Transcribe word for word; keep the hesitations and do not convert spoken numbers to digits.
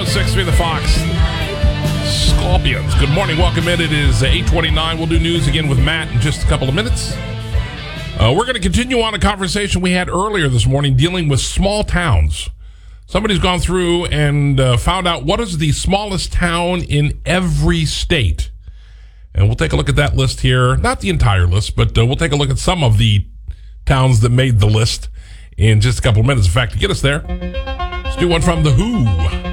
six three The Fox. Scorpions. Good morning. Welcome in. It is eight twenty-nine. We'll do news again with Matt in just a couple of minutes. Uh, we're going to continue on a conversation we had earlier this morning dealing with small towns. Somebody's gone through and uh, found out what is the smallest town in every state. And we'll take a look at that list here. Not the entire list, but uh, we'll take a look at some of the towns that made the list in just a couple of minutes. In fact, to get us there, let's do one from The Who.